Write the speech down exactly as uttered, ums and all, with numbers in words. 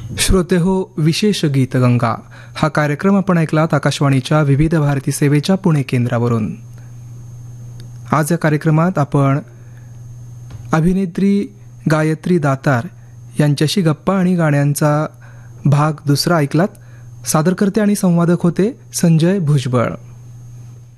श्रोते हो, विशेष गीतगंगा हा कार्यक्रम आपण ऐकलात आकाशवाणीच्या विविध भारती सेवेच्या पुणे केंद्रावरून. आज या कार्यक्रमात आपण अभिनेत्री गायत्री दातार यांच्याशी गप्पा आणि गाण्यांचा भाग दुसरा ऐकलात. सादरकर्ते आणि संवादक होते संजय भुजबळ.